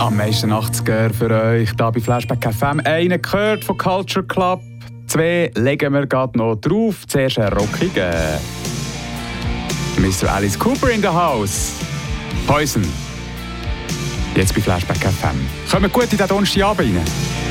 Am meisten 80er für euch hier bei Flashback FM. Einen gehört von Culture Club. 2 legen wir gerade noch drauf. Zuerst ein rockiger. Mr. Alice Cooper in the house. Poison. Jetzt bei Flashback FM. Kommen gut in den Donnerstagabend rein.